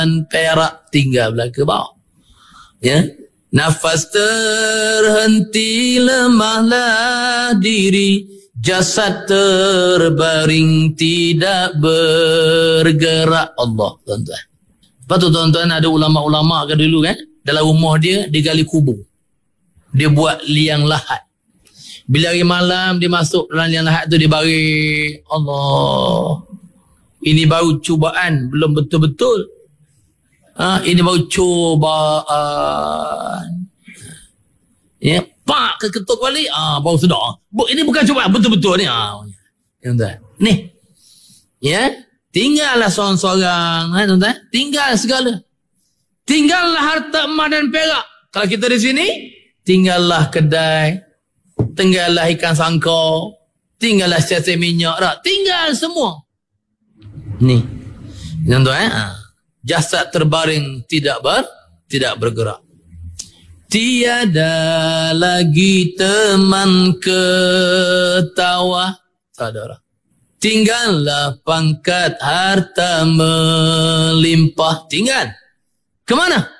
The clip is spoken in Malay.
dan perak tinggal belaka bawah. Ya. Nafas terhenti, lemahlah diri, jasad terbaring tidak bergerak. Allah, tuan-tuan. Lepas tu tuan-tuan, ada ulama-ulama kan dulu kan, dalam rumah dia gali kubur, dia buat liang lahat. Bila hari malam dia masuk dalam liang lahat tu, dia baring. Allah, ini baru cubaan, belum betul-betul. Ini baru cubaan. Ya, pak keketuk balik, baru sedar. Ini bukan cubaan, betul-betul ni. Ni. Ya, tinggallah seorang-seorang, tuan-tuan. Tinggal segala. Tinggallah harta emas dan perak. Kalau kita di sini, tinggallah kedai, tinggallah ikan sangkar, tinggallah stesen minyak, tinggal semua. Ni. Tuan-tuan, jasad terbaring tidak bergerak. Tiada lagi teman ketawa, tak ada orang. Tinggallah pangkat harta melimpah. Tinggal. Kemana?